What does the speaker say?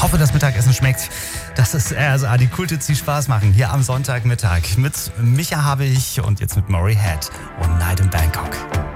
hoffe, das Mittagessen schmeckt. Das ist RSA, die Kulthits, die Spaß machen, hier am Sonntagmittag. Mit Micha habe ich und jetzt mit Maury Head und Night in Bangkok.